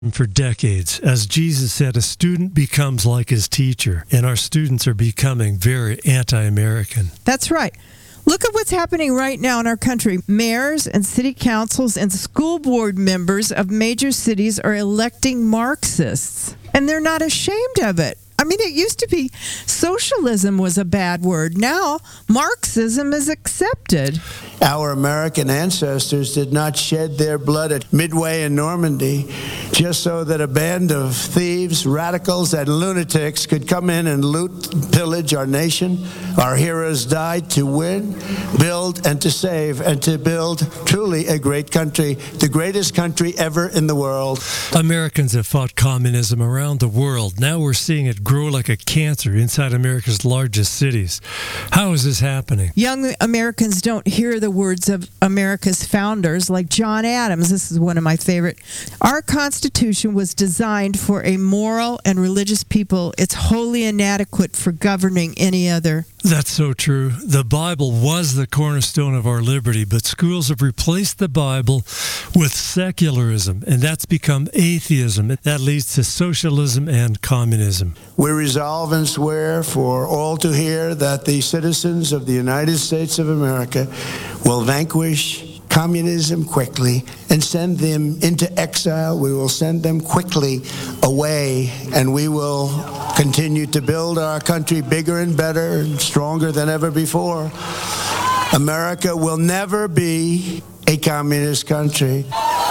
for decades. As Jesus said, a student becomes like his teacher, and our students are becoming very anti-American. That's right. Look at what's happening right now in our country. Mayors and city councils and school board members of major cities are electing Marxists, and they're not ashamed of it. I mean, it used to be socialism was a bad word. Now, Marxism is accepted. Our American ancestors did not shed their blood at Midway and Normandy just so that a band of thieves, radicals, and lunatics could come in and loot and pillage our nation. Our heroes died to win, build, and to save, and to build truly a great country, the greatest country ever in the world. Americans have fought communism around the world. Now we're seeing it grow like a cancer inside America's largest cities. How is this happening? Young Americans don't hear the words of America's founders like John Adams. This is one of my favorite. Our Constitution was designed for a moral and religious people. It's wholly inadequate for governing any other. That's so true. The Bible was the cornerstone of our liberty, but schools have replaced the Bible with secularism, and that's become atheism. That leads to socialism and communism. We resolve and swear for all to hear that the citizens of the United States of America will vanquish communism quickly and send them into exile. We will send them quickly away, and we will continue to build our country bigger and better and stronger than ever before. America will never be a communist country.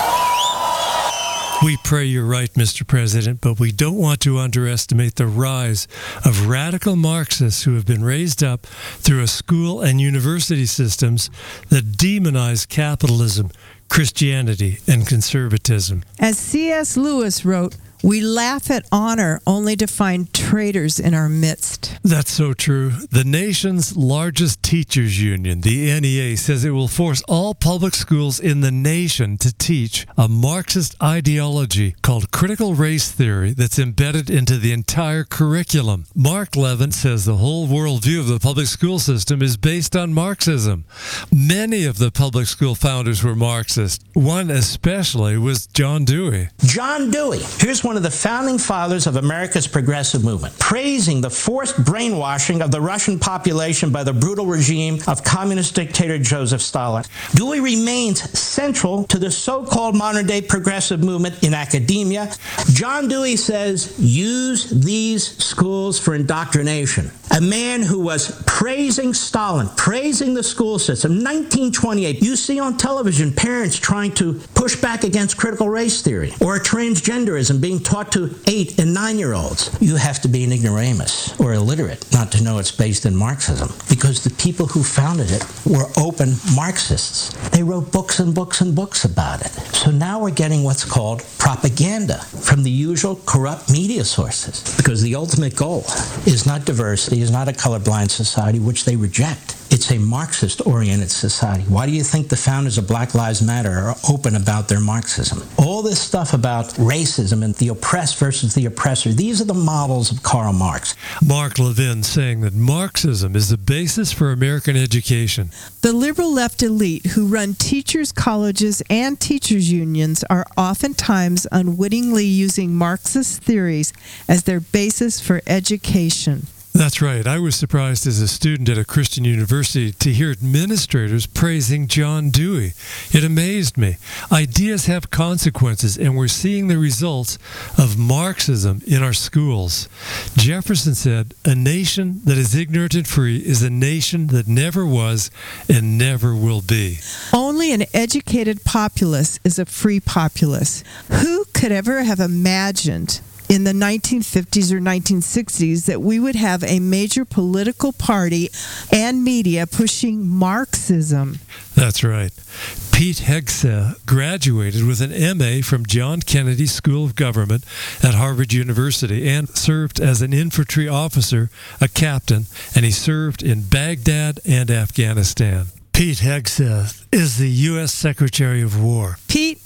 We pray you're right, Mr. President, but we don't want to underestimate the rise of radical Marxists who have been raised up through a school and university systems that demonize capitalism, Christianity, and conservatism. As C.S. Lewis wrote, we laugh at honor only to find traitors in our midst. That's so true. The nation's largest teachers union, the NEA, says it will force all public schools in the nation to teach a Marxist ideology called critical race theory that's embedded into the entire curriculum. Mark Levin says the whole worldview of the public school system is based on Marxism. Many of the public school founders were Marxist. One especially was John Dewey. John Dewey, here's one of the founding fathers of America's progressive movement, praising the forced brainwashing of the Russian population by the brutal regime of communist dictator Joseph Stalin. Dewey remains central to the so-called modern-day progressive movement in academia. John Dewey says, use these schools for indoctrination. A man who was praising Stalin, praising the school system. 1928, you see on television parents trying to push back against critical race theory or transgenderism being taught to 8- and 9-year-olds. You have to be an ignoramus or illiterate not to know it's based in Marxism, because the people who founded it were open Marxists. They wrote books and books and books about it. So now we're getting what's called propaganda from the usual corrupt media sources, because the ultimate goal is not diversity, is not a colorblind society, which they reject. It's a Marxist-oriented society. Why do you think the founders of Black Lives Matter are open about their Marxism? All this stuff about racism and the oppressed versus the oppressor, these are the models of Karl Marx. Mark Levin saying that Marxism is the basis for American education. The liberal left elite who run teachers' colleges and teachers' unions are oftentimes unwittingly using Marxist theories as their basis for education. That's right. I was surprised as a student at a Christian university to hear administrators praising John Dewey. It amazed me. Ideas have consequences, and we're seeing the results of Marxism in our schools. Jefferson said, a nation that is ignorant and free is a nation that never was and never will be. Only an educated populace is a free populace. Who could ever have imagined in the 1950s or 1960s that we would have a major political party and media pushing Marxism? That's right. Pete Hegseth graduated with an MA from John Kennedy School of Government at Harvard University and served as an infantry officer, a captain, and he served in Baghdad and Afghanistan. Pete Hegseth is the U.S. Secretary of War. Pete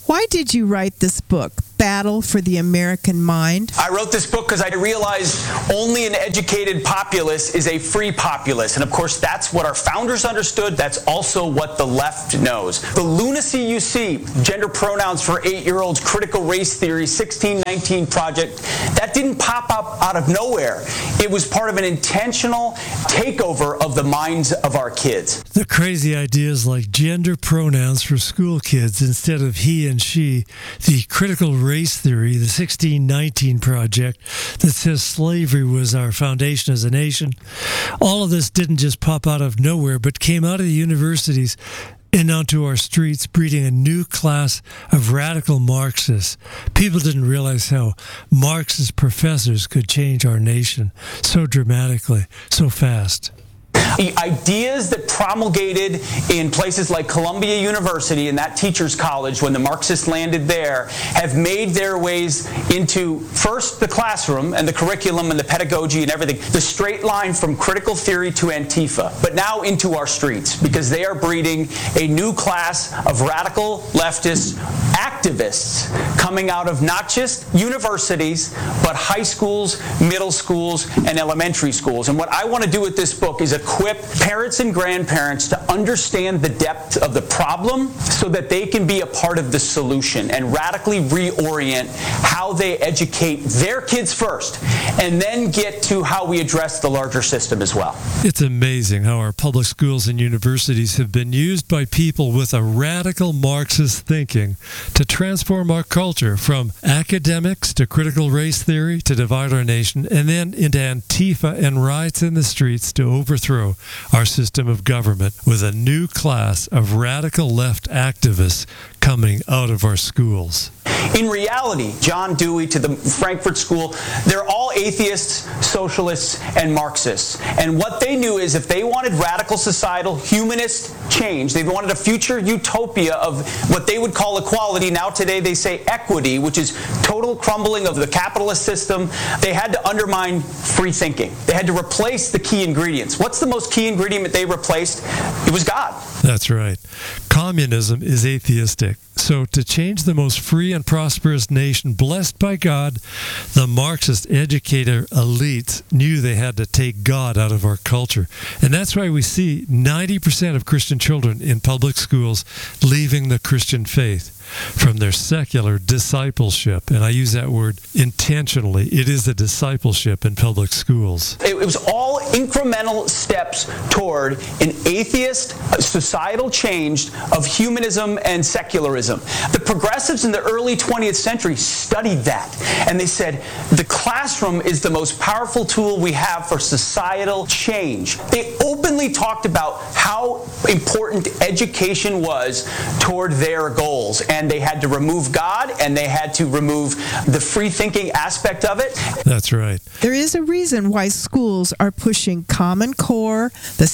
Why did you write this book, Battle for the American Mind? I wrote this book because I realized only an educated populace is a free populace. And of course, that's what our founders understood. That's also what the left knows. The lunacy you see, gender pronouns for 8-year-olds, critical race theory, 1619 Project, that didn't pop up out of nowhere. It was part of an intentional takeover of the minds of our kids. The crazy ideas like gender pronouns for school kids instead of he and she, the critical race theory, the 1619 Project that says slavery was our foundation as a nation. All of this didn't just pop out of nowhere, but came out of the universities and onto our streets, breeding a new class of radical Marxists. People didn't realize how Marxist professors could change our nation so dramatically, so fast. The ideas that promulgated in places like Columbia University and that teacher's college when the Marxists landed there have made their ways into first the classroom and the curriculum and the pedagogy and everything, the straight line from critical theory to Antifa, but now into our streets because they are breeding a new class of radical leftist activists coming out of not just universities, but high schools, middle schools, and elementary schools. And what I want to do with this book is equip parents and grandparents to understand the depth of the problem so that they can be a part of the solution and radically reorient how they educate their kids first and then get to how we address the larger system as well. It's amazing how our public schools and universities have been used by people with a radical Marxist thinking to transform our culture from academics to critical race theory to divide our nation and then into Antifa and riots in the streets to overthrow our system of government with a new class of radical left activists coming out of our schools. In reality, John Dewey to the Frankfurt School, they're all atheists, socialists, and Marxists. And what they knew is if they wanted radical societal humanist change, they wanted a future utopia of what they would call equality. Now today they say equity, which is total crumbling of the capitalist system. They had to undermine free thinking. They had to replace the key ingredients. What's the most key ingredient that they replaced? It was God. That's right. Communism is atheistic. So to change the most free and prosperous nation blessed by God, the Marxist educator elites knew they had to take God out of our culture. And that's why we see 90% of Christian children in public schools leaving the Christian faith from their secular discipleship. And I use that word intentionally. It is a discipleship in public schools. It was all incremental steps toward an atheist societal change of humanism and secularism. The progressives in the early 20th century studied that, and they said the classroom is the most powerful tool we have for societal change. They openly talked about how important education was toward their goals, and they had to remove God, and they had to remove the free thinking aspect of it. That's right. There is a reason why schools are pushing Common Core, the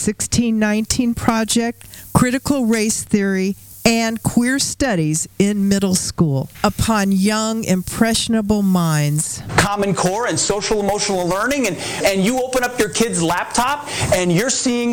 1619 Project, critical race theory, and queer studies in middle school upon young, impressionable minds. Common Core and social emotional learning, and you open up your kid's laptop and you're seeing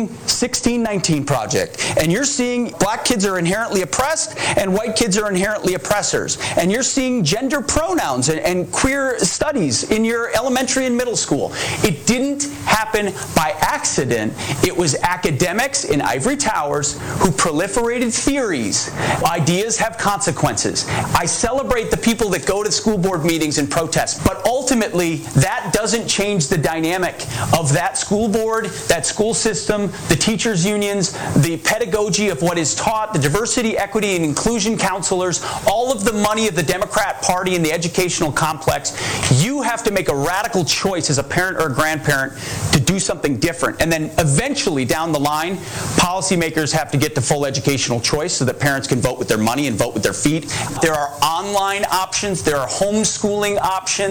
1619 Project, and you're seeing black kids are inherently oppressed and white kids are inherently oppressors, and you're seeing gender pronouns and queer studies in your elementary and middle school. It didn't happen by accident. It was academics in ivory towers who proliferated theories. Ideas have consequences. I celebrate the people that go to school board meetings and protest, but ultimately that doesn't change the dynamic of that school board, that school system, the teachers' unions, the pedagogy of what is taught, the diversity, equity, and inclusion counselors, all of the money of the Democrat Party and the educational complex. You have to make a radical choice as a parent or a grandparent to do something different. And then eventually down the line, policymakers have to get to full educational choice so that parents can vote with their money and vote with their feet. There are online options. There are homeschooling options.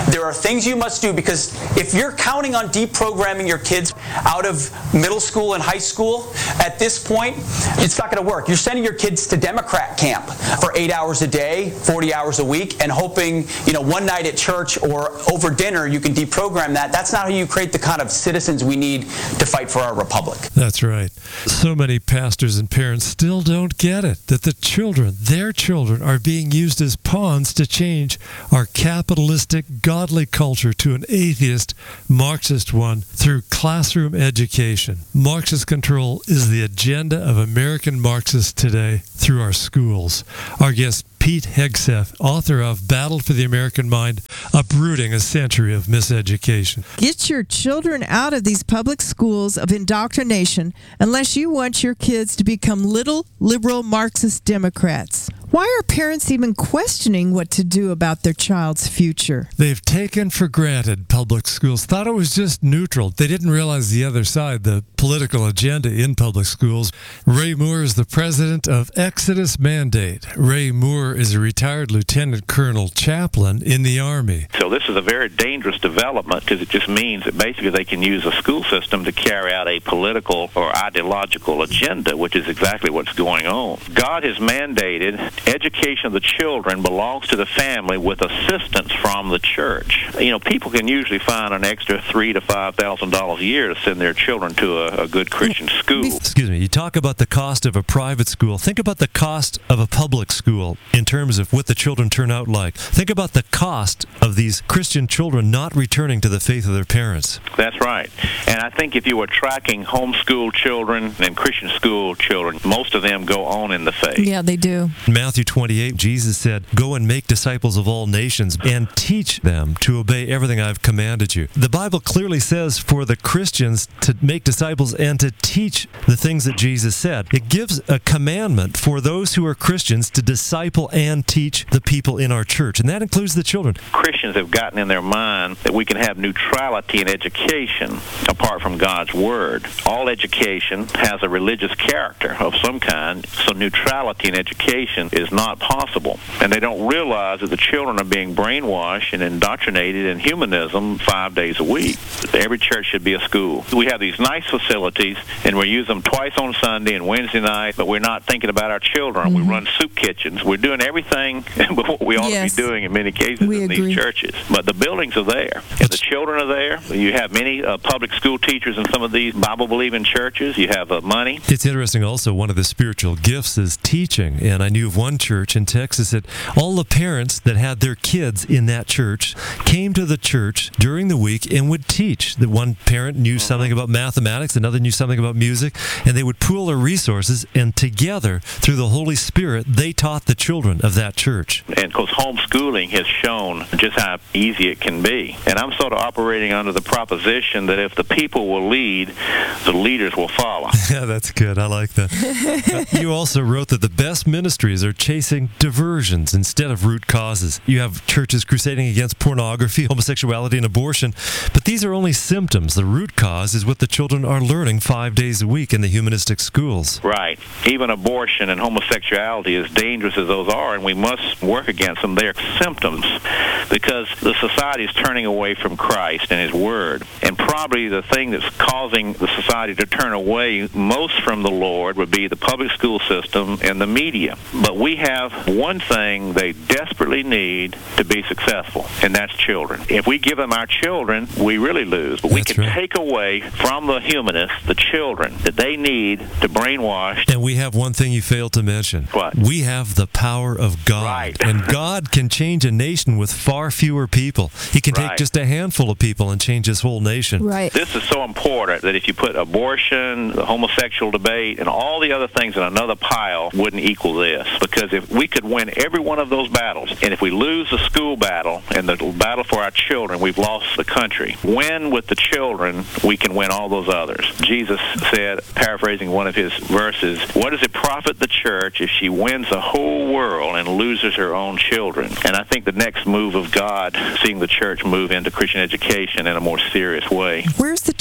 There are things you must do, because if you're counting on deprogramming your kids out of middle school and high school, at this point, it's not going to work. You're sending your kids to Democrat camp for 8 hours a day, 40 hours a week, and hoping, one night at church or over dinner you can deprogram that. That's not how you create the kind of citizens we need to fight for our republic. That's right. So many pastors and parents still don't get it, that the children, their children, are being used as pawns to change our capitalistic, godly culture to an atheist, Marxist one through classroom education. Marxist control is the agenda of American Marxists today through our schools. Our guest, Pete Hegseth, author of Battle for the American Mind, Uprooting a Century of Miseducation. Get your children out of these public schools of indoctrination unless you want your kids to become little liberal Marxist Democrats. Why are parents even questioning what to do about their child's future? They've taken for granted public schools, thought it was just neutral. They didn't realize the other side, the political agenda in public schools. Ray Moore is the president of Exodus Mandate. Ray Moore is a retired lieutenant colonel chaplain in the Army. So this is a very dangerous development, because it just means that basically they can use a school system to carry out a political or ideological agenda, which is exactly what's going on. God has mandated education of the children belongs to the family with assistance from the church. People can usually find an extra $3,000 to $5,000 a year to send their children to a good Christian school. Excuse me, you talk about the cost of a private school. Think about the cost of a public school in terms of what the children turn out like. Think about the cost of these Christian children not returning to the faith of their parents. That's right. And I think if you were tracking homeschool children and Christian school children, most of them go on in the faith. Yeah, they do. Matthew 28, Jesus said, "Go and make disciples of all nations and teach them to obey everything I've commanded you." The Bible clearly says for the Christians to make disciples and to teach the things that Jesus said. It gives a commandment for those who are Christians to disciple and teach the people in our church, and that includes the children. Christians have gotten in their mind that we can have neutrality in education apart from God's Word. All education has a religious character of some kind, so neutrality in education is not possible. And they don't realize that the children are being brainwashed and indoctrinated in humanism 5 days a week. Every church should be a school. We have these nice facilities, and we use them twice on Sunday and Wednesday night, but we're not thinking about our children. We run soup kitchens. We're doing everything what we ought to be doing in many cases in these churches. But the buildings are there, and the children are there. You have many public school teachers in some of these Bible-believing churches. You have money. It's interesting also, one of the spiritual gifts is teaching, and I knew of one church in Texas that all the parents that had their kids in that church came to the church during the week and would teach. That one parent knew something about mathematics, another knew something about music, and they would pool their resources, and together, through the Holy Spirit, they taught the children of that church. And of course, homeschooling has shown just how easy it can be. And I'm sort of operating under the proposition that if the people will lead, the leaders will follow. Yeah, that's good. I like that. You also wrote that the best ministries are chasing diversions instead of root causes. You have churches crusading against pornography, homosexuality, and abortion, but these are only symptoms. The root cause is what the children are learning 5 days a week in the humanistic schools. Right. Even abortion and homosexuality, as dangerous as those are, and we must work against them, they're symptoms, because the society is turning away from Christ and His Word. And probably the thing that's causing the society to turn away most from the Lord would be the public school system and the media. But we have one thing they desperately need to be successful, and that's children. If we give them our children, we really lose. But we can take away from the humanists the children that they need to brainwash. And we have one thing you failed to mention. What? We have the power of God. Right. And God can change a nation with far fewer people. He can take just a handful of people and change His whole nation. Right. This is so important that if you put abortion, the homosexual debate, and all the other things in another pile, wouldn't equal this. Because if we could win every one of those battles, and if we lose the school battle and the battle for our children, we've lost the country. Win with the children, we can win all those others. Jesus said, paraphrasing one of His verses, "What does it profit the church if she wins the whole world and loses her own children?" And I think the next move of God, seeing the church move into Christian education in a more serious way. Where's the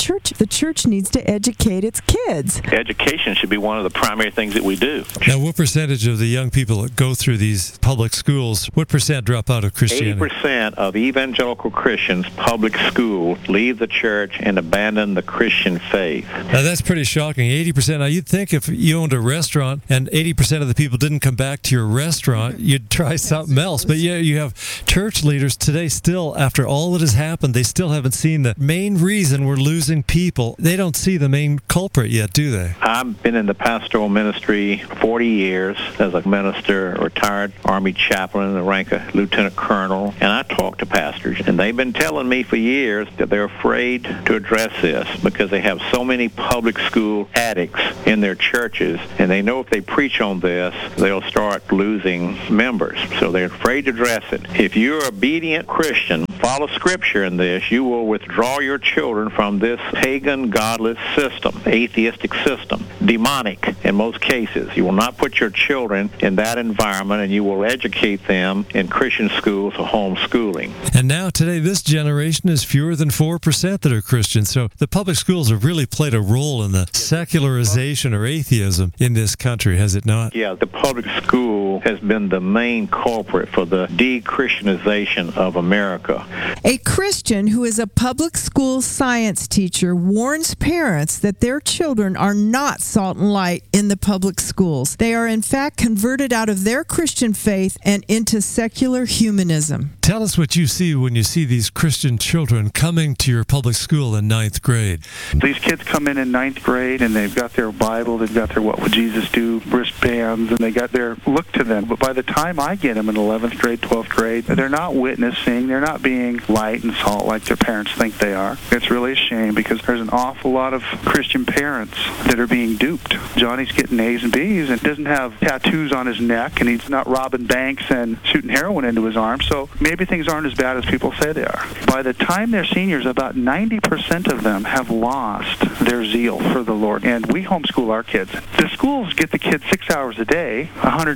church. The church needs to educate its kids. Education should be one of the primary things that we do. Now, what percentage of the young people that go through these public schools, what percent drop out of Christianity? 80% of evangelical Christians, public school, leave the church and abandon the Christian faith. Now, that's pretty shocking. 80%. Now, you'd think if you owned a restaurant and 80% of the people didn't come back to your restaurant, you'd try something else. But yeah, you have church leaders today still, after all that has happened, they still haven't seen the main reason we're losing people. They don't see the main culprit yet, do they? I've been in the pastoral ministry 40 years as a minister, retired Army chaplain in the rank of lieutenant colonel, and I talk to pastors, and they've been telling me for years that they're afraid to address this because they have so many public school addicts in their churches, and they know if they preach on this, they'll start losing members. So they're afraid to address it. If you're an obedient Christian, follow Scripture in this, you will withdraw your children from this pagan, godless system, atheistic system, demonic in most cases. You will not put your children in that environment, and you will educate them in Christian schools or homeschooling. And now today, this generation is fewer than 4% that are Christians. So the public schools have really played a role in the secularization or atheism in this country, has it not? Yeah, the public school has been the main culprit for the de-Christianization of America. A Christian who is a public school science teacher warns parents that their children are not salt and light in the public schools. They are in fact converted out of their Christian faith and into secular humanism. Tell us what you see when you see these Christian children coming to your public school in 9th grade. These kids come in 9th grade, and they've got their Bible, they've got their What Would Jesus Do wristbands, and they got their look to them. But by the time I get them in 11th grade, 12th grade, they're not witnessing, they're not being light and salt like their parents think they are. It's really a shame because there's an awful lot of Christian parents that are being duped. Johnny's getting A's and B's and doesn't have tattoos on his neck, and he's not robbing banks and shooting heroin into his arm, so maybe things aren't as bad as people say they are. By the time they're seniors, about 90% of them have lost their zeal for the Lord. And we homeschool our kids. The schools get the kids 6 hours a day,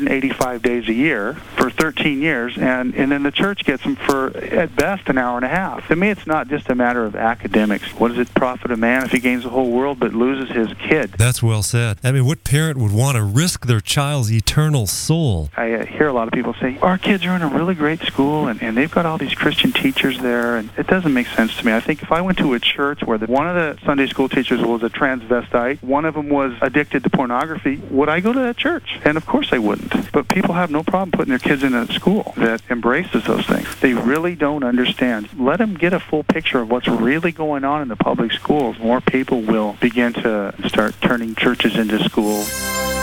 185 days a year for 13 years, and then the church gets them for, at best, an hour and a half. To me, it's not just a matter of academics. What does it profit a man if he gains the whole world but loses his kid? That's well said. I mean, what parent would want to risk their child's eternal soul? I hear a lot of people say, our kids are in a really great school, and they've got all these Christian teachers there, and it doesn't make sense to me. I think if I went to a church where one of the Sunday school teachers was a transvestite, one of them was addicted to pornography, would I go to that church? And of course I wouldn't. But people have no problem putting their kids in a school that embraces those things. They really don't understand. Let them get a full picture of what's really going on in the public schools. More people will begin to start turning churches into schools.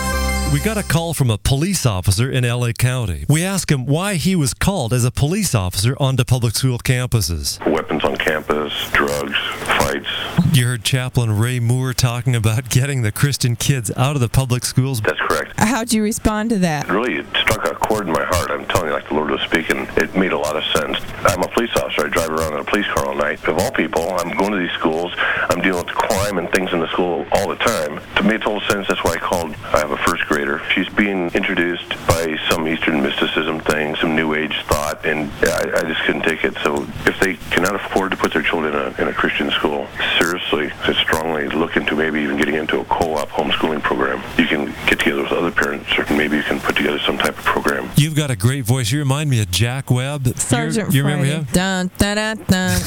We got a call from a police officer in LA County. We asked him why he was called as a police officer onto public school campuses. Weapons on campus, drugs, fights. You heard Chaplain Ray Moore talking about getting the Christian kids out of the public schools. That's correct. How'd you respond to that? Really, it struck a chord in my heart. I'm telling you, like the Lord was speaking, it made a lot of sense. I'm a police officer. I drive around in a police car all night. Of all people, I'm going to these schools. I'm dealing with crime and things in the school all the time. To me, it total sense. That's why I called. I have a first grader. She's being introduced by some Eastern mysticism thing, some New Age thought, and I just couldn't take it. So if they cannot afford to put their children in a Christian school, seriously, I strongly look into maybe even getting into a co-op homeschooling program. You can get together with other parents, or maybe you can put together some type of program. You've got a great voice. You remind me of Jack Webb. Sergeant you remember him? Dun, dun, dun, dun.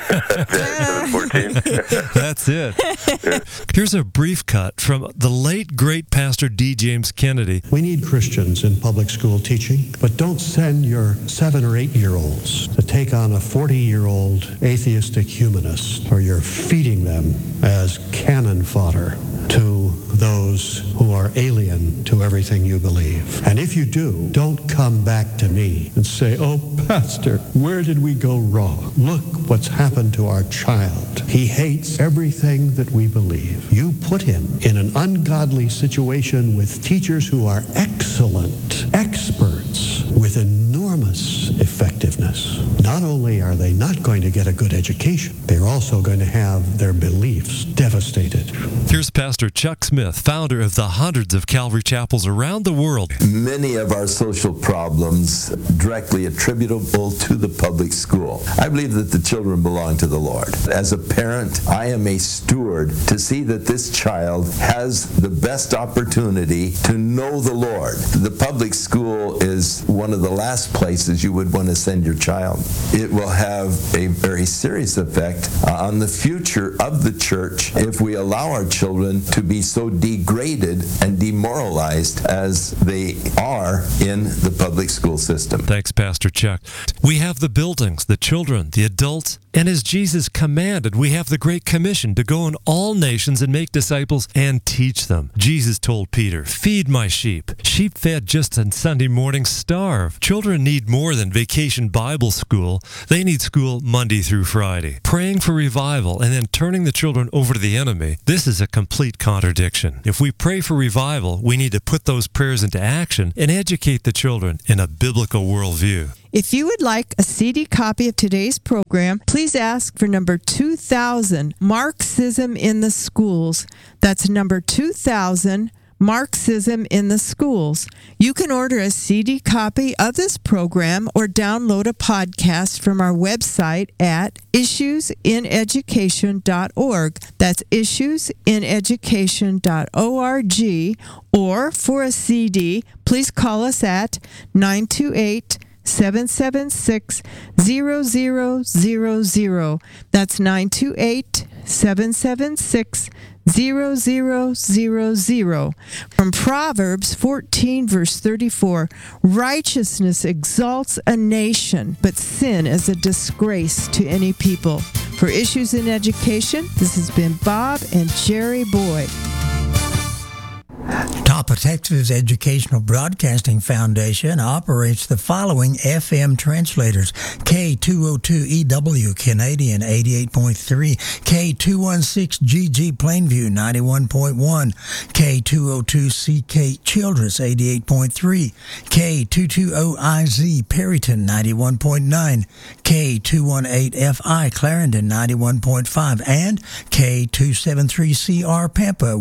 Yeah, 14. That's it. Yeah. Here's a brief cut from the late, great Pastor D. James Kennedy. We need Christians in public school teaching, but don't send your 7 or 8-year-olds to take on a 40-year-old atheistic humanist, or you're feeding them as cannon fodder to those who are alien to everything you believe. And if you do, don't come back to me and say, oh, Pastor, where did we go wrong? Look what's happened to our child. He hates everything that we believe. You put him in an ungodly situation with teachers who are excellent experts with enormous enormous effectiveness. Not only are they not going to get a good education, they're also going to have their beliefs devastated. Here's Pastor Chuck Smith, founder of the hundreds of Calvary chapels around the world. Many of our social problems directly attributable to the public school. I believe that the children belong to the Lord. As a parent, I am a steward to see that this child has the best opportunity to know the Lord. The public school is one of the last places you would want to send your child. It will have a very serious effect on the future of the church if we allow our children to be so degraded and demoralized as they are in the public school system. Thanks, Pastor Chuck. We have the buildings, the children, the adults, and as Jesus commanded, we have the Great Commission to go in all nations and make disciples and teach them. Jesus told Peter, "Feed my sheep." Sheep fed just on Sunday morning starve. Children need more than vacation Bible school. They need school Monday through Friday. Praying for revival and then turning the children over to the enemy, this is a complete contradiction. If we pray for revival, we need to put those prayers into action and educate the children in a biblical worldview. If you would like a CD copy of today's program, please ask for number 2000, Marxism in the Schools. That's number 2000, Marxism in the Schools. You can order a CD copy of this program or download a podcast from our website at issuesineducation.org. That's issuesineducation.org. Or for a CD, please call us at 928-776-0000. That's 928-776-0000. From Proverbs 14, verse 34, righteousness exalts a nation, but sin is a disgrace to any people. For Issues in Education, this has been Bob and Jerry Boyd. Top of Texas Educational Broadcasting Foundation operates the following FM translators: K202EW Canadian 88.3, K216GG Plainview 91.1, K202CK Childress 88.3, K220IZ Perryton 91.9, K218FI Clarendon 91.5, and K273CR Pampa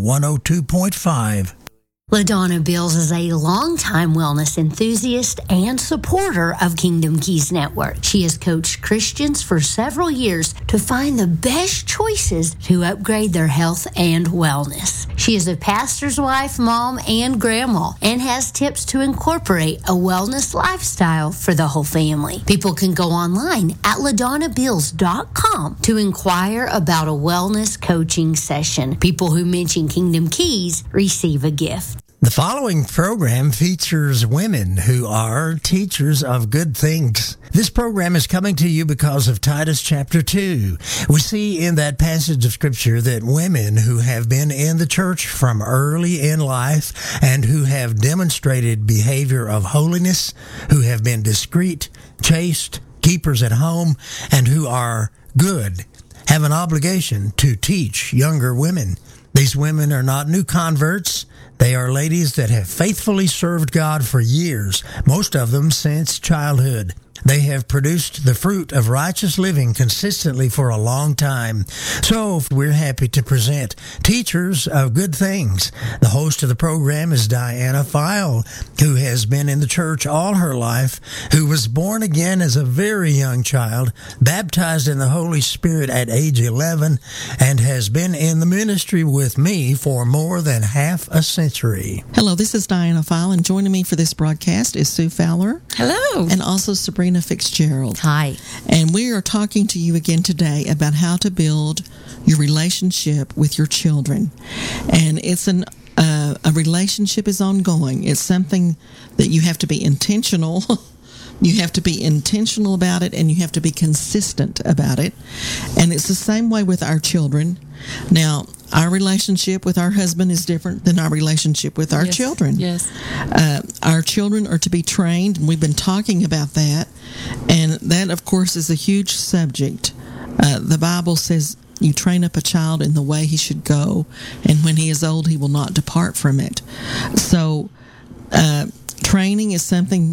102.5. LaDonna Bills is a longtime wellness enthusiast and supporter of Kingdom Keys Network. She has coached Christians for several years to find the best choices to upgrade their health and wellness. She is a pastor's wife, mom, and grandma, and has tips to incorporate a wellness lifestyle for the whole family. People can go online at LaDonnaBills.com to inquire about a wellness coaching session. People who mention Kingdom Keys receive a gift. The following program features women who are teachers of good things. This program is coming to you because of Titus chapter 2. We see in that passage of Scripture that women who have been in the church from early in life and who have demonstrated behavior of holiness, who have been discreet, chaste, keepers at home, and who are good, have an obligation to teach younger women. These women are not new converts. They are ladies that have faithfully served God for years, most of them since childhood. They have produced the fruit of righteous living consistently for a long time. So we're happy to present Teachers of Good Things. The host of the program is Diana File, who has been in the church all her life, who was born again as a very young child, baptized in the Holy Spirit at age 11, and has been in the ministry with me for more than half a century. Hello, this is Diana File, and joining me for this broadcast is Sue Fowler. Hello. And also Sabrina Fitzgerald. Hi. And we are talking to you again today about how to build your relationship with your children. And it's a relationship is ongoing. It's something that you have to be intentional. You have to be intentional about it, and you have to be consistent about it. And it's the same way with our children. Now, our relationship with our husband is different than our relationship with our children. Yes. Our children are to be trained, and we've been talking about that. And that, of course, is a huge subject. The Bible says you train up a child in the way he should go, and when he is old, he will not depart from it. So training is something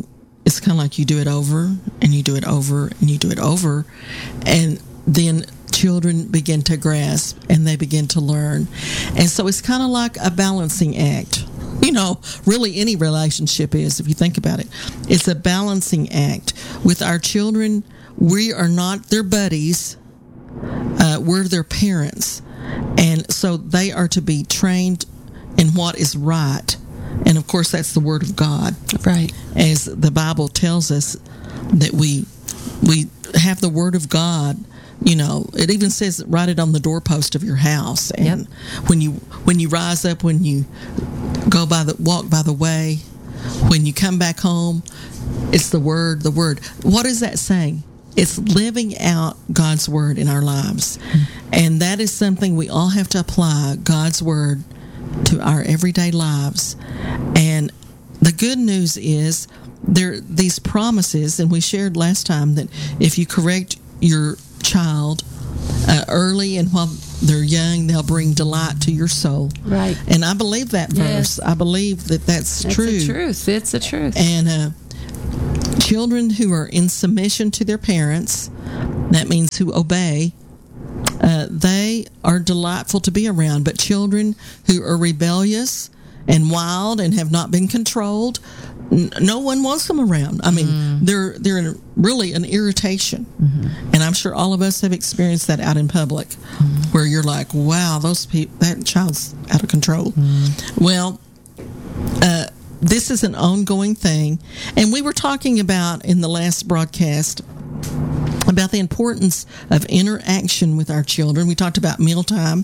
it's kind of like you do it over and you do it over and you do it over, and then children begin to grasp and they begin to learn. And so it's kind of like a balancing act. You know, really any relationship is, if you think about it. It's a balancing act. With our children, we are not their buddies. We're their parents. And so they are to be trained in what is right. And of course, that's the Word of God. Right. As the Bible tells us that we have the Word of God. You know, it even says write it on the doorpost of your house. And when you rise up, when you walk by the way, when you come back home, it's the Word. What is that saying? It's living out God's Word in our lives. And that is something we all have to apply, God's Word, to our everyday lives. And the good news is these promises, and we shared last time that if you correct your child early and while they're young, they'll bring delight to your soul. Right. And I believe that verse. I believe that's true. It's the truth. It's the truth. And children who are in submission to their parents, that means who obey, they are delightful to be around. But children who are rebellious and wild and have not been controlled, no one wants them around. I mean, they're really an irritation. And I'm sure all of us have experienced that out in public, where you're like, wow, that child's out of control. Well, this is an ongoing thing. And we were talking about in the last broadcast about the importance of interaction with our children. We talked about mealtime.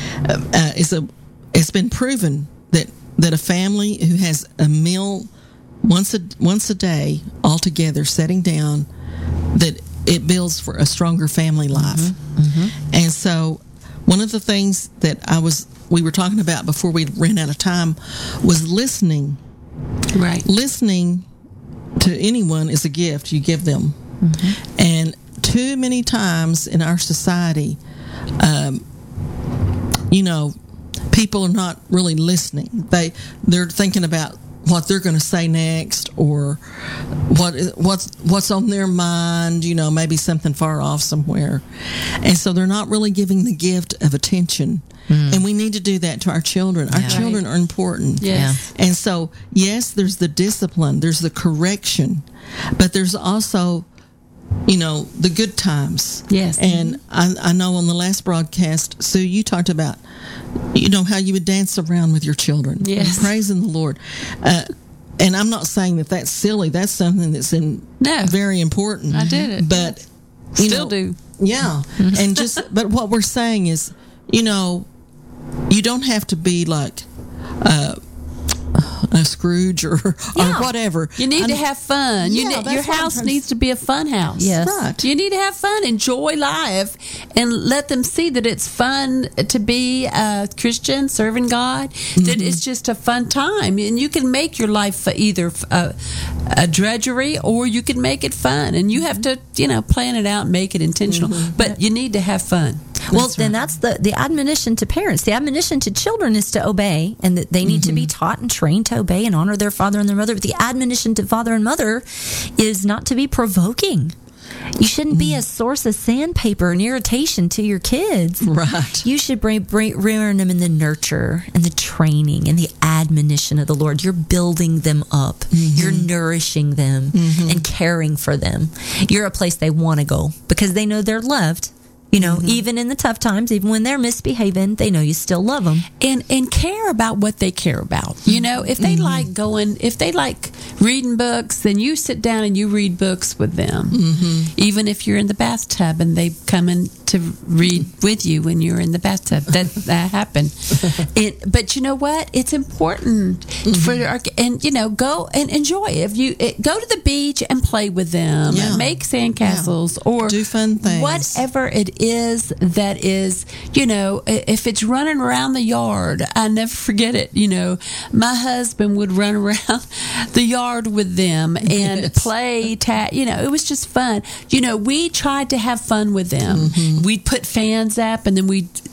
It's been proven that a family who has a meal once a day all together, sitting down, that it builds for a stronger family life. And so one of the things that we were talking about before we ran out of time was listening. Right. Listening to anyone is a gift you give them. And too many times in our society, people are not really listening. They're thinking about what they're going to say next, or what's on their mind, maybe something far off somewhere. And so they're not really giving the gift of attention. And we need to do that to our children. Our children are important. Yes. And so, yes, there's the discipline, there's the correction, but there's also, the good times. Yes. And I know on the last broadcast, Sue, you talked about, how you would dance around with your children. Yes. Praising the Lord. And I'm not saying that that's silly. That's something that's very important. I did it. But still do. Yeah. And but what we're saying is, you don't have to be like a Scrooge or whatever. You need to have fun. Your house needs to be a fun house. Yes. Right. You need to have fun, enjoy life, and let them see that it's fun to be a Christian, serving God, that it's just a fun time. And you can make your life either a drudgery or you can make it fun. And you have to, plan it out and make it intentional. But you need to have fun. Well, then that's the admonition to parents. The admonition to children is to obey, and that they need to be taught and trained to obey and honor their father and their mother. But the admonition to father and mother is not to be provoking. You shouldn't be a source of sandpaper and irritation to your kids. Right. You should bring them in the nurture and the training and the admonition of the Lord. You're building them up. You're nourishing them and caring for them. You're a place they want to go because they know they're loved. Even in the tough times, even when they're misbehaving, they know you still love them. And care about what they care about. If they if they like reading books, then you sit down and you read books with them. Even if you're in the bathtub and they come in to read with you when you're in the bathtub. That happened. But you know what? It's important for go and enjoy. If you go to the beach and play with them, make sandcastles or do fun things, whatever it is that is, if it's running around the yard, I never forget it. My husband would run around the yard with them and play tag. It was just fun. We tried to have fun with them. We'd put fans up and then we'd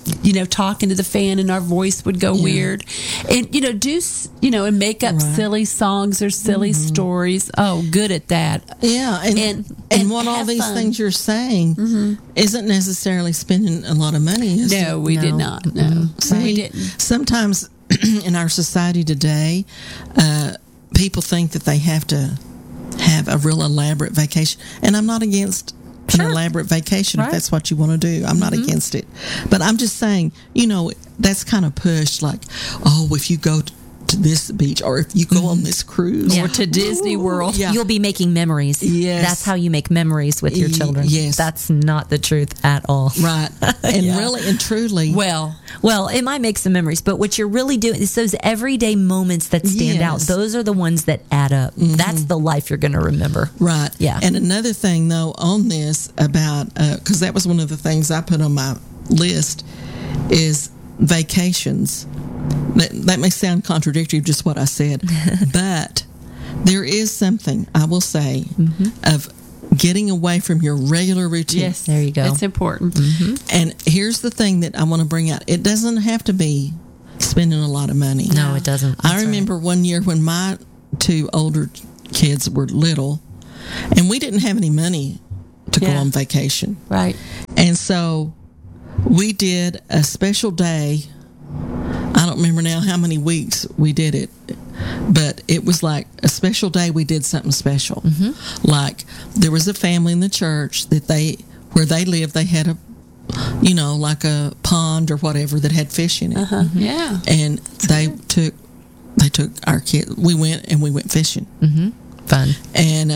talking to the fan and our voice would go weird, and and make up silly songs or silly stories. Oh, good at that. Yeah, and what all these things you're saying isn't necessarily spending a lot of money. Is No, it? we did not. No, See, we didn't. Sometimes in our society today, people think that they have to have a real elaborate vacation, and I'm not against an elaborate vacation if that's what you want to do. I'm not against it, but I'm just saying, that's kind of pushed. Like, oh, if you go to this beach, or if you go on this cruise, or to Disney World, you'll be making memories. Yes, that's how you make memories with your children. Yes, that's not the truth at all. Right, and really and truly, well, it might make some memories, but what you're really doing is those everyday moments that stand out. Those are the ones that add up. That's the life you're going to remember. Right. Yeah. And another thing, though, on this about because that was one of the things I put on my list is vacations. That may sound contradictory to just what I said, but there is something, I will say, of getting away from your regular routine. Yes, there you go. It's important. And here's the thing that I want to bring out. It doesn't have to be spending a lot of money. No, it doesn't. I remember one year when my two older kids were little, and we didn't have any money to go on vacation. Right. And so we did a special day. I don't remember now how many weeks we did it, but it was like a special day. We did something special. Like there was a family in the church that where they lived, they had a, like a pond or whatever that had fish in it. Yeah. And they took our kid. We went fishing. Fun. And,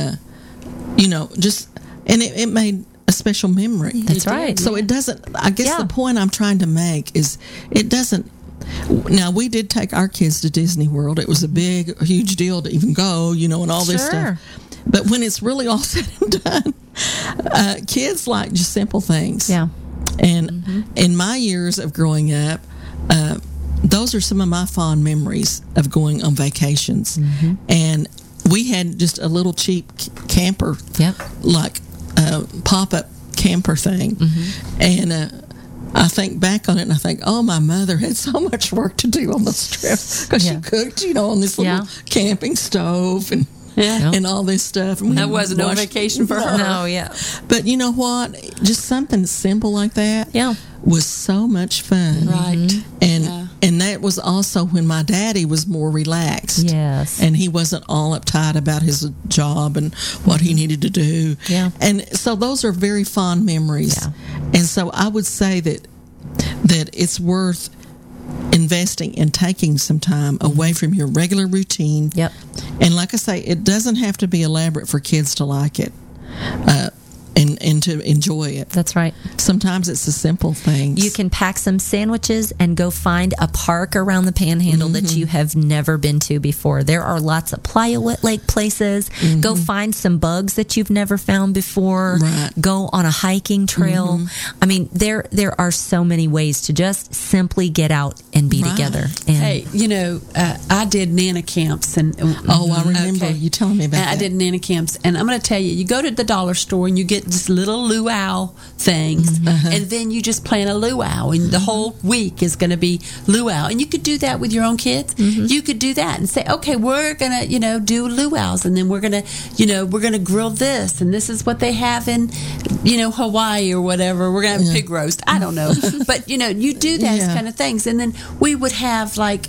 and it made a special memory. That's right. So it doesn't, I guess the point I'm trying to make is it doesn't. Now, we did take our kids to Disney World. It was a huge deal to even go, and all this stuff. But when it's really all said and done, kids like just simple things. Yeah. And in my years of growing up, those are some of my fond memories of going on vacations. And we had just a little cheap camper, like a pop-up camper thing. And I think back on it and I think, oh, my mother had so much work to do on this trip because she cooked, on this little camping stove and all this stuff. And that wasn't no vacation for her. No, yeah. But you know what? Just something simple like that was so much fun. Right. And that was also when my daddy was more relaxed. Yes. And he wasn't all uptight about his job and what he needed to do. Yeah. And so those are very fond memories. Yeah. And so I would say that it's worth investing and taking some time away from your regular routine. Yep. And like I say, it doesn't have to be elaborate for kids to like it. And to enjoy it. That's right. Sometimes it's the simple things. You can pack some sandwiches and go find a park around the Panhandle that you have never been to before. There are lots of Playa Lake places. Go find some bugs that you've never found before. Right. Go on a hiking trail. I mean, there are so many ways to just simply get out and be together. And hey, I did Nana camps. And I remember you telling me about that. I did Nana camps. And I'm going to tell you, you go to the dollar store and you get just little luau things, and then you just plan a luau, and the whole week is going to be luau. And you could do that with your own kids. You could do that and say, okay, we're going to do luau's, and then we're going to grill this, and this is what they have in Hawaii or whatever. We're going to have pig roast. I don't know, but you do those kind of things, and then we would have like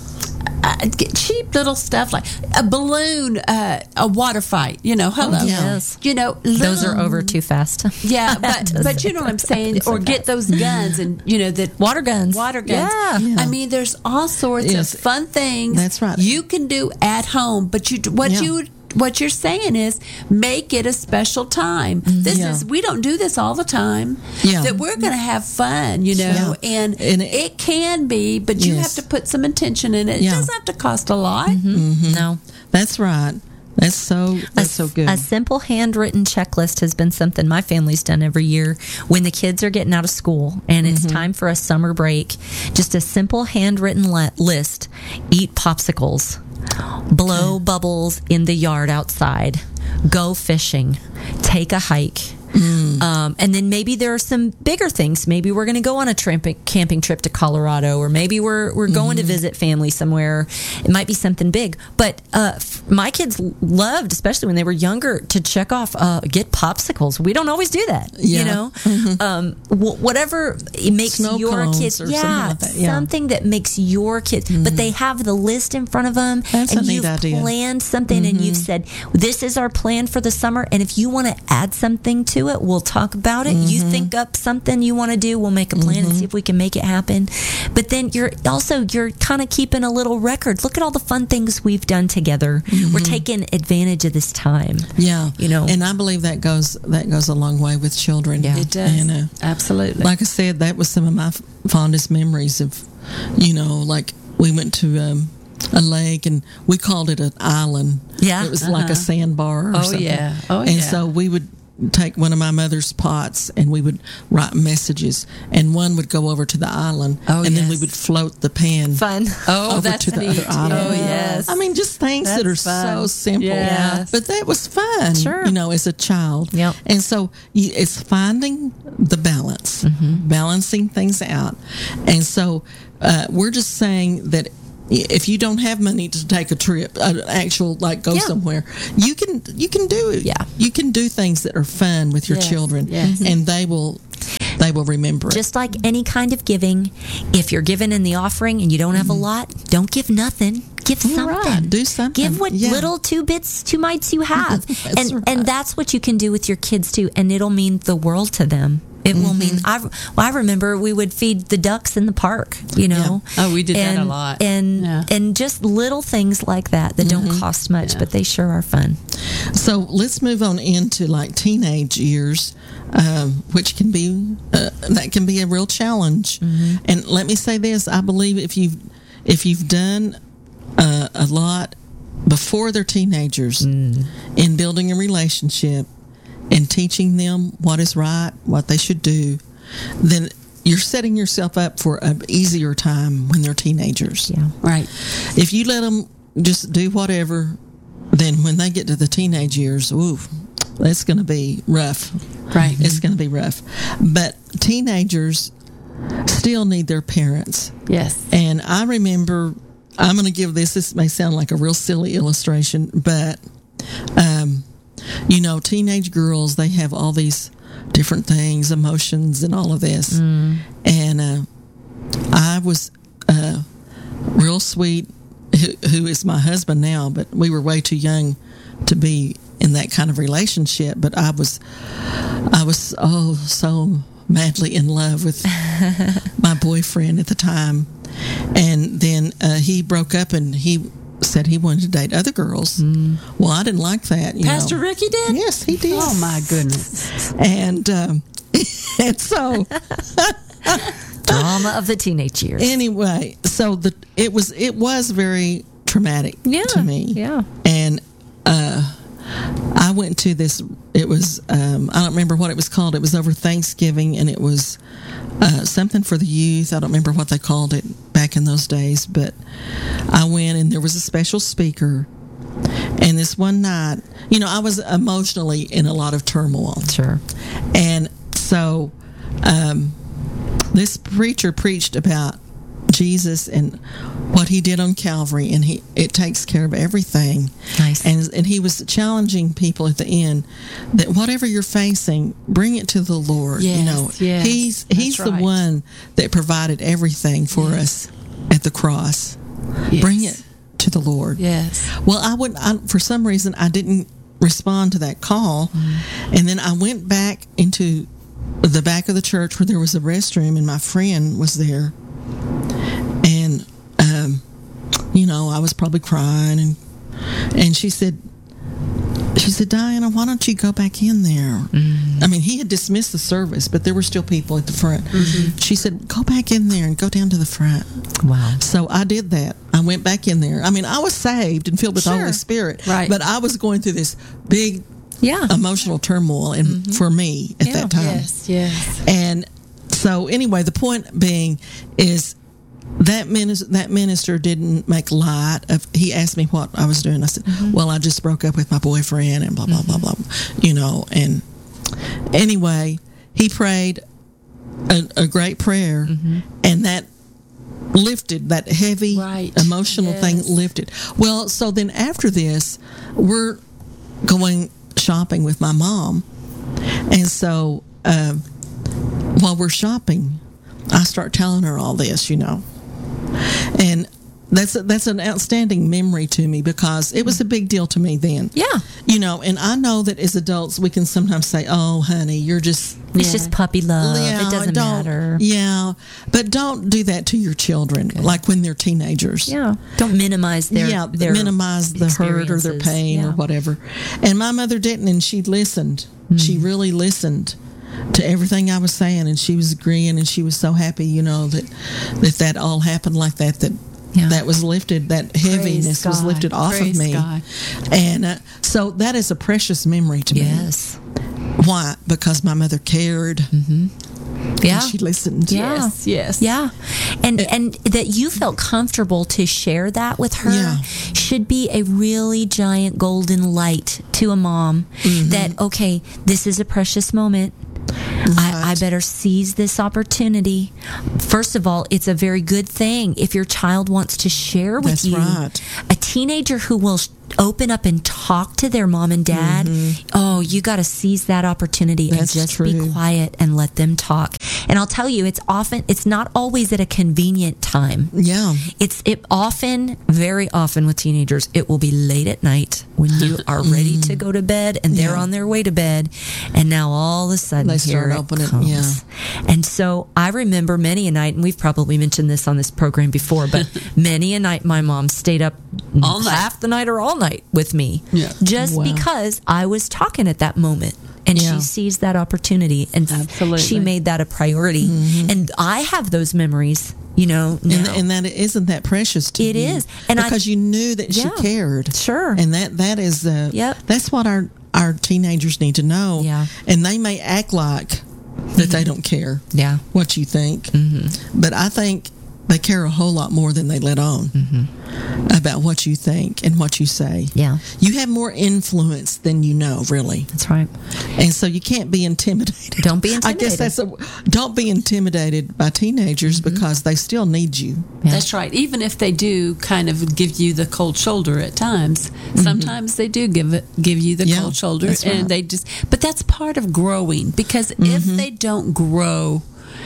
cheap little stuff like a balloon, a water fight. Hello. Yes. Those are over too fast. Yeah, but you know what I'm saying, or get those guns and the water guns. Yeah. I mean, there's all sorts of fun things. That's right. You can do at home, but what you're saying is make it a special time. We don't do this all the time. That we're going to have fun, and it can be, but you have to put some intention in it. It doesn't have to cost a lot. No, that's right. That's so good. A simple handwritten checklist has been something my family's done every year when the kids are getting out of school and it's time for a summer break. Just a simple handwritten list. Eat popsicles. Blow bubbles in the yard outside. Go fishing. Take a hike. And then maybe there are some bigger things. Maybe we're going to go on a camping trip to Colorado, or maybe we're going to visit family somewhere. It might be something big. But my kids loved, especially when they were younger, to check off, get popsicles. We don't always do that, you know. Whatever it makes Snow your cones kids, or something like that. something that makes your kids. But they have the list in front of them, That's and a neat you've idea. planned something, and you've said, "This is our plan for the summer." And if you want to add something to it, we'll talk about it. You think up something you want to do, we'll make a plan and see if we can make it happen. But then you're kind of keeping a little record. Look at all the fun things we've done together. We're taking advantage of this time. Yeah, you know, and I believe that goes a long way with children. Yeah, it does. And, absolutely. like I said, that was some of my fondest memories of, you know, like we went to a lake and we called it an island. Yeah, it was like a sandbar. Or something. And so we would take one of my mother's pots and we would write messages, and one would go over to the island, and then we would float the pan over that's to the neat. other island. Oh, yes. I mean, just things that are so simple. Yes. But that was fun, Sure. you know, as a child. Yep. And so it's finding the balance, balancing things out. And so we're just saying that if you don't have money to take a trip, an actual go somewhere, you can do it. Yeah, you can do things that are fun with your children, and they will remember it. Just like any kind of giving, if you're giving in the offering and you don't have a lot, don't give nothing. Give something. Right. Do something. Give what little two mites you have, and that's what you can do with your kids too, and it'll mean the world to them. It will mean. I remember we would feed the ducks in the park. You know. Yeah. Oh, we did that a lot. And just little things like that don't cost much, but they sure are fun. So let's move on into like teenage years, which can be that can be a real challenge. And let me say this: I believe if you've done a lot before they're teenagers in building a relationship and teaching them what is right, what they should do, then you're setting yourself up for an easier time when they're teenagers. Yeah, right. If you let them just do whatever, then when they get to the teenage years, that's going to be rough. Right. It's going to be rough. But teenagers still need their parents. Yes. And I remember, I'm going to give this may sound like a real silly illustration, but you know, teenage girls, they have all these different things, emotions and all of this. And I was real sweet, who is my husband now, but we were way too young to be in that kind of relationship. But I was so madly in love with my boyfriend at the time. And then he broke up and he said he wanted to date other girls. Well, I didn't like that. Pastor Ricky did? Yes, he did. Oh, my goodness. And so... Drama of the teenage years. Anyway, so it was very traumatic to me. Yeah. And I went to this, it was, I don't remember what it was called. It was over Thanksgiving, and it was something for the youth. I don't remember what they called it back in those days, but I went and there was a special speaker. And this one night, you know, I was emotionally in a lot of turmoil. Sure. And so this preacher preached about Jesus and what he did on Calvary, and it takes care of everything. Nice. And he was challenging people at the end that whatever you're facing, bring it to the Lord. Yes, you know, yes, he's the one that provided everything for us at the cross. Yes. Bring it to the Lord. Yes. Well, for some reason I didn't respond to that call, and then I went back into the back of the church where there was a restroom, and my friend was there. And, you know, I was probably crying, and she said, Diana, why don't you go back in there? I mean, he had dismissed the service, but there were still people at the front. She said, go back in there and go down to the front. Wow. So I did that. I went back in there. I mean, I was saved and filled with the Holy Spirit. Right. But I was going through this big emotional turmoil for me at that time. Yes. And so anyway, the point being is that minister didn't make light of. He asked me what I was doing. I said, well, I just broke up with my boyfriend and blah blah blah blah, you know. And Anyway, he prayed a great prayer, and that lifted that heavy emotional thing lifted. Well, so then after this, we're going shopping with my mom, and so while we're shopping, I start telling her all this, and that's an outstanding memory to me because it was a big deal to me then. Yeah. And I know that as adults we can sometimes say, "Oh, honey, you're just it's just puppy love. It doesn't matter." Yeah, but don't do that to your children, like when they're teenagers. Yeah. Don't minimize their minimize the hurt or their pain or whatever. And my mother didn't, and she listened. She really listened to everything I was saying, and she was agreeing, and she was so happy, that all happened like that. That was lifted, that heaviness was lifted off of me. God. And so that is a precious memory to me. Yes. Why? Because my mother cared. Yeah. And she listened. Yes. Yeah. And that you felt comfortable to share that with her should be a really giant golden light to a mom that, okay, this is a precious moment. I better seize this opportunity. First of all, it's a very good thing if your child wants to share with you. Right. A teenager who will open up and talk to their mom and dad, you got to seize that opportunity and just be quiet and let them talk. And I'll tell you, it's not always at a convenient time. Yeah. Very often with teenagers, it will be late at night when you are ready to go to bed and they're on their way to bed. And now all of a sudden, they start opening. Yeah. And so I remember many a night, and we've probably mentioned this on this program before, but many a night my mom stayed up half the night or all night with me just because I was talking at that moment. And she seized that opportunity, and she made that a priority. And I have those memories, now. And that isn't that precious to you. It is. And because you knew that she cared. Sure. And that is that's what our teenagers need to know. Yeah. And they may act like that they don't care what you think. But I think they care a whole lot more than they let on about what you think and what you say. Yeah. You have more influence than you know, really. That's right. And so you can't be intimidated. Don't be intimidated. I guess don't be intimidated by teenagers because they still need you. Yeah. That's right. Even if they do kind of give you the cold shoulder at times, sometimes they do give you the cold shoulder, and they but that's part of growing, because if they don't grow,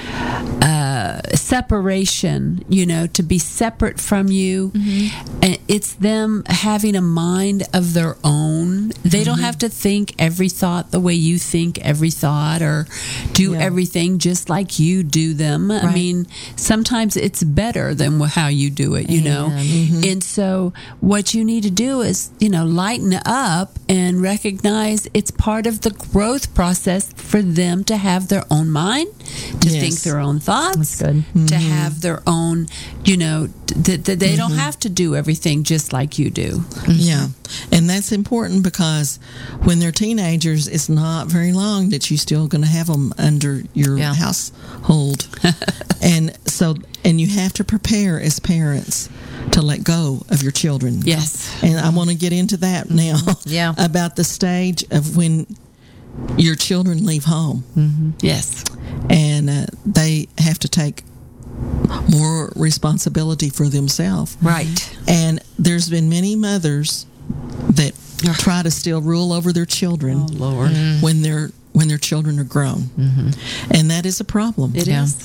separation, to be separate from you, and it's them having a mind of their own. They don't have to think every thought the way you think every thought, or do everything just like you do them. Right. I mean, sometimes it's better than how you do it, and so what you need to do is, lighten up and recognize it's part of the growth process for them to have their own mind, to think their own thoughts, to have their own, that they don't have to do everything just like you do. Yeah. And that's important because when they're teenagers, it's not very long that you're still going to have them under your household. And you have to prepare as parents to let go of your children. Yes. And I want to get into that now about the stage of when your children leave home. Yes. And they have to take more responsibility for themselves. Right. And there's been many mothers that try to still rule over their children. Oh, Lord. When their children are grown. And that is a problem. It is.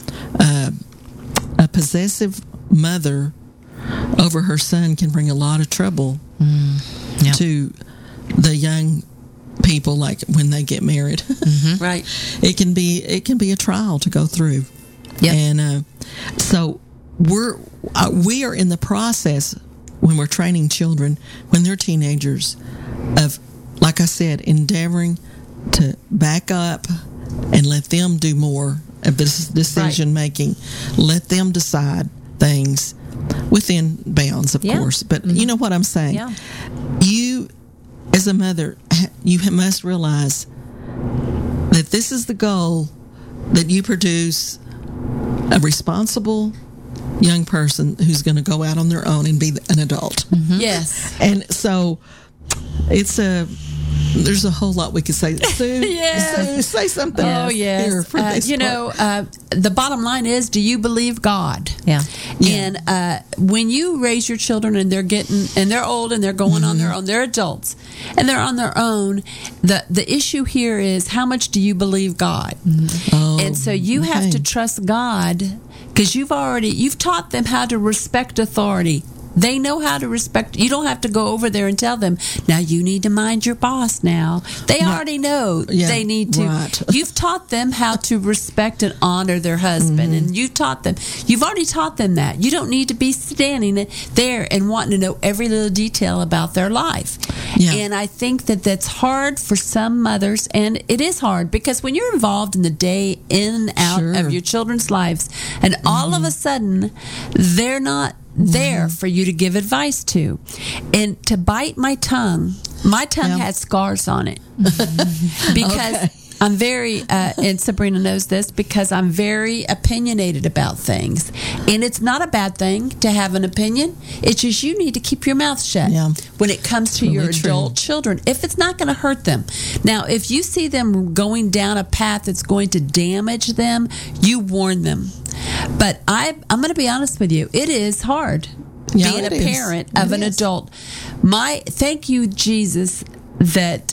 A possessive mother over her son can bring a lot of trouble to the young people, like when they get married. Right. It can be a trial to go through. Yep. And so we are in the process when we're training children when they're teenagers of, like I said, endeavoring to back up and let them do more of this decision making. Let them decide things within bounds, of course. But you know what I'm saying. Yeah. You, as a mother, you must realize that this is the goal, that you produce a responsible young person who's going to go out on their own and be an adult. Yes. And so it's There's a whole lot we could say. Sue, Sue, say something. Oh, yes. Here for this part. The bottom line is, do you believe God? Yeah. And when you raise your children and they're old and they're going on their own, they're adults and they're on their own, the issue here is, how much do you believe God? Oh, and so you have to trust God, because you've taught them how to respect authority. They know how to respect. You don't have to go over there and tell them, now you need to mind your boss now. They already know they need to. Right. You've taught them how to respect and honor their husband, and you've already taught them that. You don't need to be standing there and wanting to know every little detail about their life. Yeah. And I think that's hard for some mothers, and it is hard, because when you're involved in the day in and out of your children's lives, and all of a sudden they're not there for you to give advice to. And to bite my tongue had scars on it. Because I'm very, and Sabrina knows this, because I'm very opinionated about things. And it's not a bad thing to have an opinion. It's just you need to keep your mouth shut when it comes to your adult children, if it's not going to hurt them. Now, if you see them going down a path that's going to damage them, you warn them. But I'm going to be honest with you. It is hard being a parent of an adult. Thank you, Jesus, that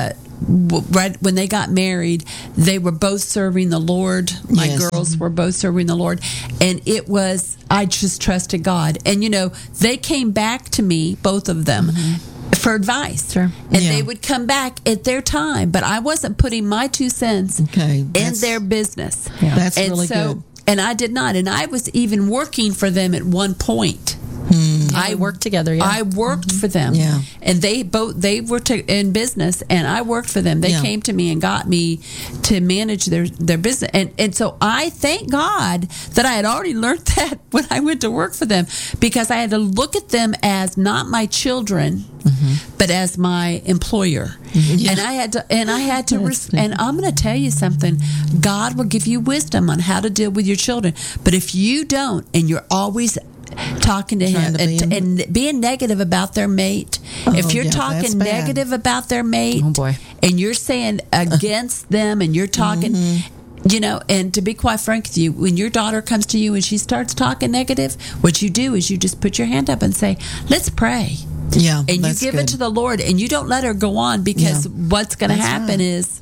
right when they got married, they were both serving the Lord. My girls were both serving the Lord. And I just trusted God. And, they came back to me, both of them, for advice. Sure. And they would come back at their time. But I wasn't putting my 2 cents in their business. Yeah. That's really good. And I did not. And I was even working for them at one point. I worked together. Yeah. I worked for them. Yeah. And they were in business, and I worked for them. They came to me and got me to manage their business. And so I thank God that I had already learned that when I went to work for them, because I had to look at them as not my children, but as my employer. And I had to, and I'm going to tell you something. God will give you wisdom on how to deal with your children. But if you don't, and you're always talking to him and being negative about their mate, if you're talking negative about their mate, and you're saying against them, and you're talking, and to be quite frank with you, when your daughter comes to you and she starts talking negative, what you do is you just put your hand up and say, let's pray. Yeah, and you give it to the Lord, and you don't let her go on, because what's going to happen is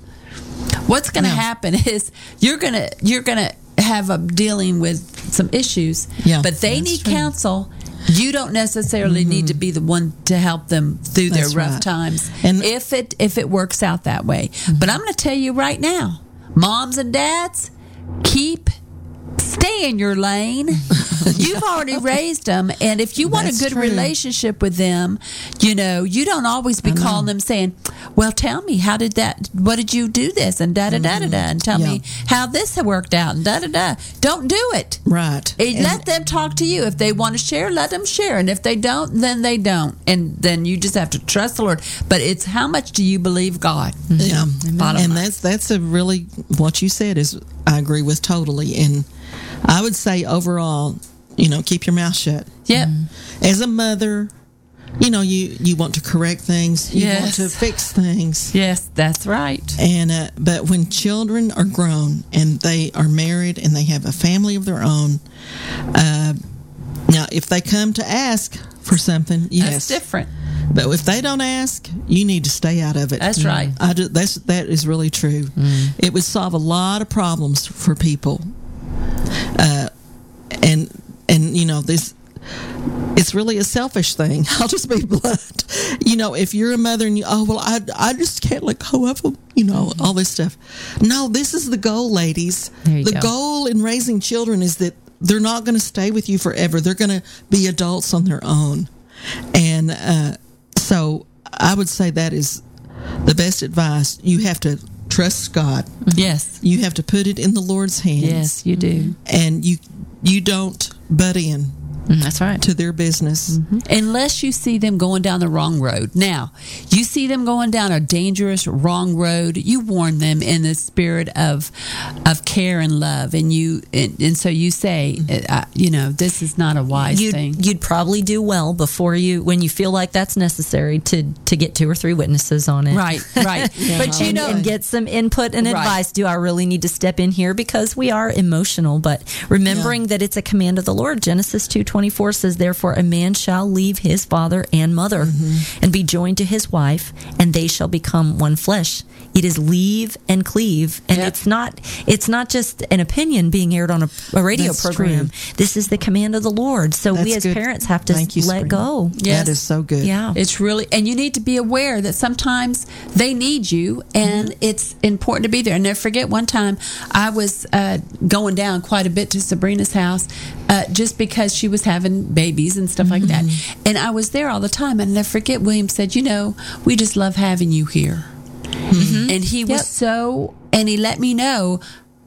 you're gonna have a dealing with some issues, but they need counsel. You don't necessarily need to be the one to help them through their rough times, and if it works out that way. But I'm going to tell you right now, moms and dads, stay in your lane. You've already raised them, and if you want a good relationship with them, you don't always be calling them saying, well, tell me, what did you do this, and da-da-da-da-da, and tell me how this worked out, and da-da-da. Don't do it. Right. Let them talk to you. If they want to share, let them share, and if they don't, then they don't, and then you just have to trust the Lord. But it's how much do you believe God? Yeah. And that's a really, what you said is, I agree with totally. And I would say overall, keep your mouth shut. Yep. As a mother, you want to correct things. You want to fix things. Yes, that's right. And but when children are grown and they are married and they have a family of their own, now if they come to ask for something, that's different. But if they don't ask, you need to stay out of it. That's right. That is really true. It would solve a lot of problems for people. And this, it's really a selfish thing. I'll just be blunt. If you're a mother and I just can't let go of them, all this stuff. No, this is the goal, ladies. The goal in raising children is that they're not going to stay with you forever. They're going to be adults on their own. And so I would say that is the best advice. You have to trust God. Yes. You have to put it in the Lord's hands. Yes, you do. And you don't butt in. That's right. to their business. Unless you see them going down the wrong road. Now, you see them going down a dangerous wrong road, you warn them in the spirit of care and love, and so you say, this is not a wise thing. You'd probably do well when you feel like that's necessary to get 2 or 3 witnesses on it. Right. But and get some input and advice. Do I really need to step in here? Because we are emotional, but remembering that it's a command of the Lord. Genesis 2:24 says, "Therefore a man shall leave his father and mother and be joined to his wife, and they shall become one flesh." It is leave and cleave, and it's not just an opinion being aired on a radio program. True. This is the command of the Lord. So we as parents have to let go. Yes. That is so good. Yeah, it's really, and you need to be aware that sometimes they need you, and it's important to be there. And never forget, one time I was going down quite a bit to Sabrina's house, just because she was having babies and stuff like that, and I was there all the time. And never forget, William said, "We just love having you here." And he was and he let me know,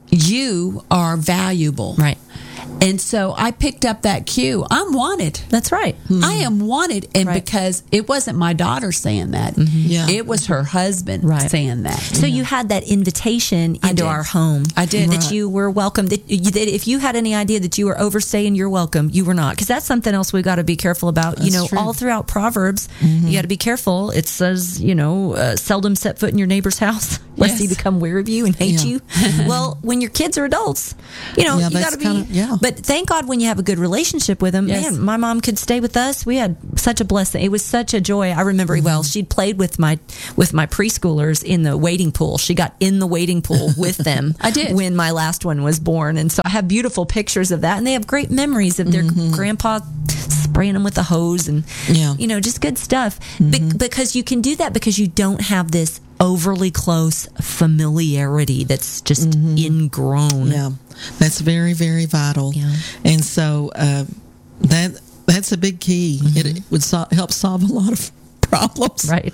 you are valuable. Right. And so I picked up that cue. I'm wanted. That's right. I am wanted. And because it wasn't my daughter saying that, it was her husband saying that. So you had that invitation into our home. I did. That you were welcome. That if you had any idea that you were overstaying your welcome, you were not. Because that's something else we've got to be careful about. That's true. All throughout Proverbs, you got to be careful. It says, seldom set foot in your neighbor's house, lest he become weary of you and hate you. Well, when your kids are adults, you got to be... But thank God when you have a good relationship with them. Man, my mom could stay with us. We had such a blessing. It was such a joy. I remember well. She'd played with my preschoolers in the wading pool. She got in the wading pool with them. I did when my last one was born, and so I have beautiful pictures of that. And they have great memories of their grandpa spraying them with a hose and just good stuff. Because you can do that because you don't have this overly close familiarity that's just ingrown. Yeah, that's very, very vital. Yeah. And so that's a big key. It would help solve a lot of problems. Right.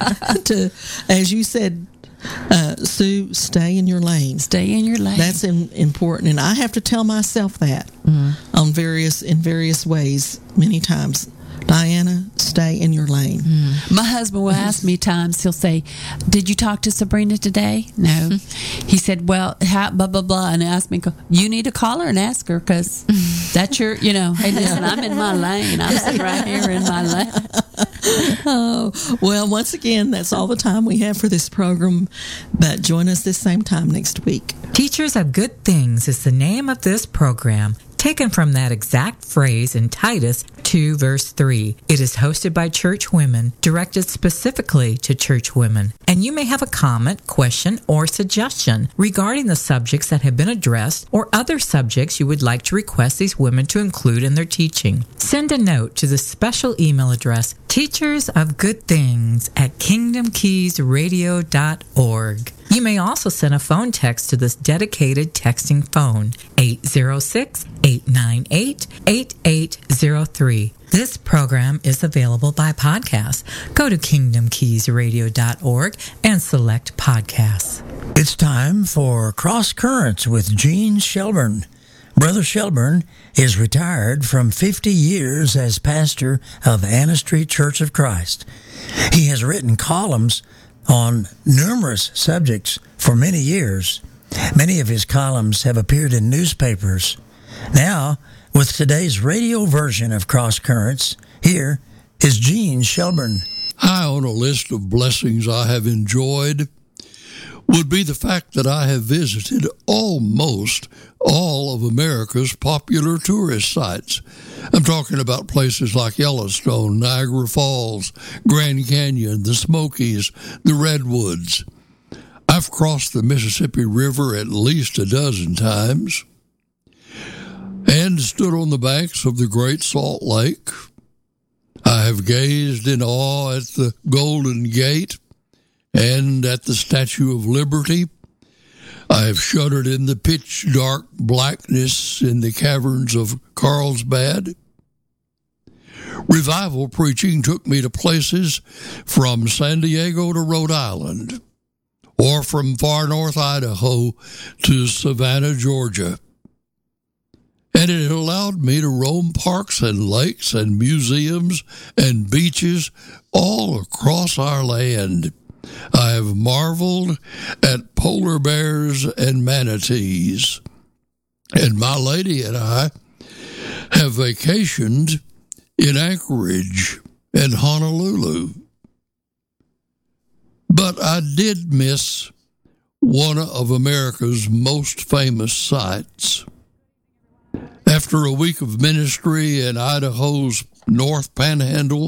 As you said, Sue, stay in your lane. Stay in your lane. That's important, and I have to tell myself that in various ways many times. Diana, stay in your lane. My husband will ask me times, he'll say, "Did you talk to Sabrina today?" No. He said, "Well, how, blah, blah, blah." And asked me, "You need to call her and ask her, because that's your, hey, listen, I'm in my lane. I'm sitting right here in my lane." Oh, well, once again, that's all the time we have for this program. But join us this same time next week. Teachers of Good Things is the name of this program, taken from that exact phrase in Titus 2, verse 3. It is hosted by church women, directed specifically to church women. And you may have a comment, question, or suggestion regarding the subjects that have been addressed or other subjects you would like to request these women to include in their teaching. Send a note to the special email address, teachersofgoodthings@kingdomkeysradio.org. You may also send a phone text to this dedicated texting phone, 806-898-8803. This program is available by podcast. Go to kingdomkeysradio.org and select podcasts. It's time for Cross Currents with Gene Shelburne. Brother Shelburne is retired from 50 years as pastor of Anna Street Church of Christ. He has written columns on numerous subjects for many years. Many of his columns have appeared in newspapers. Now, with today's radio version of Cross Currents, here is Gene Shelburne. High on a list of blessings I have enjoyed would be the fact that I have visited almost all of America's popular tourist sites. I'm talking about places like Yellowstone, Niagara Falls, Grand Canyon, the Smokies, the Redwoods. I've crossed the Mississippi River at least a dozen times and stood on the banks of the Great Salt Lake. I have gazed in awe at the Golden Gate and at the Statue of Liberty. I have shuddered in the pitch-dark blackness in the caverns of Carlsbad. Revival preaching took me to places from San Diego to Rhode Island, or from far north Idaho to Savannah, Georgia. and it allowed me to roam parks and lakes and museums and beaches all across our land. I have marveled at polar bears and manatees, and my lady and I have vacationed in Anchorage and Honolulu. But I did miss one of America's most famous sites. After a week of ministry in Idaho's North Panhandle,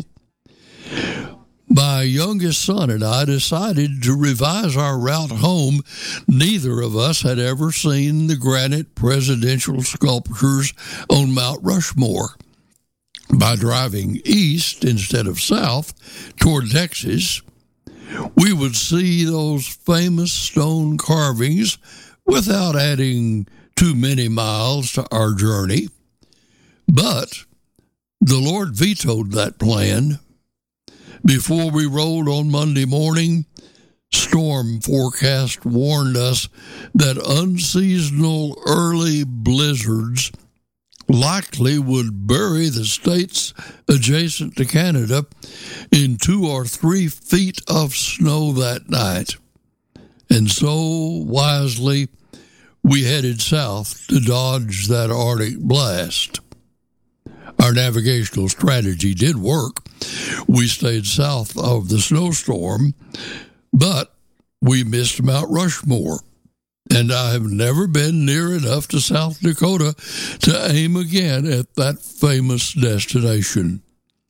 my youngest son and I decided to revise our route home. Neither of us had ever seen the granite presidential sculptures on Mount Rushmore. By driving east instead of south toward Texas, we would see those famous stone carvings without adding too many miles to our journey. But the Lord vetoed that plan. Before we rolled on Monday morning, storm forecast warned us that unseasonal early blizzards likely would bury the states adjacent to Canada in 2 or 3 feet of snow that night. And so, wisely, we headed south to dodge that Arctic blast. Our navigational strategy did work. We stayed south of the snowstorm, but we missed Mount Rushmore, and I have never been near enough to South Dakota to aim again at that famous destination.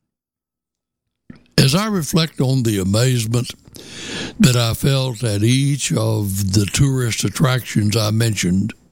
As I reflect on the amazement that I felt at each of the tourist attractions I mentioned,